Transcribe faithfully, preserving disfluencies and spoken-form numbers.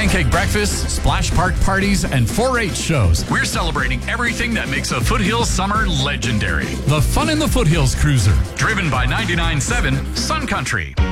pancake breakfasts, splash park parties, and four H shows. We're celebrating everything that makes a Foothills summer legendary. The Fun in the Foothills Cruiser, driven by ninety-nine point seven Sun Country.